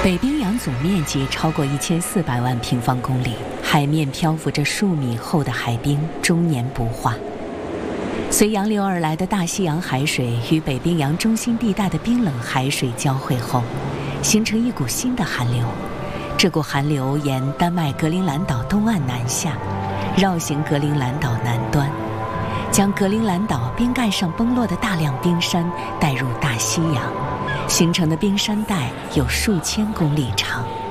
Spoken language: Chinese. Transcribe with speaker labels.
Speaker 1: 北冰洋总面积超过1400万平方公里，海面漂浮着数米厚的海冰，终年不化。随洋流而来的大西洋海水与北冰洋中心地带的冰冷海水交汇后，形成一股新的寒流。这股寒流沿丹麦格陵兰岛东岸南下，绕行格陵兰岛南端，将格陵兰岛冰盖上崩落的大量冰山带入大西洋，形成的冰山带有数千公里长。